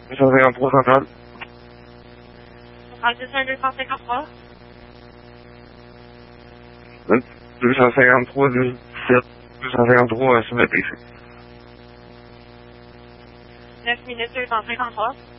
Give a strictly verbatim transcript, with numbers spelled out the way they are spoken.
deux cent cinquante-trois centrale. Centrale deux cent deux cent cinquante-trois. deux cent cinquante-trois, dix-sept, deux cent cinquante-trois, sur le P C. neuf minutes deux cent cinquante-trois.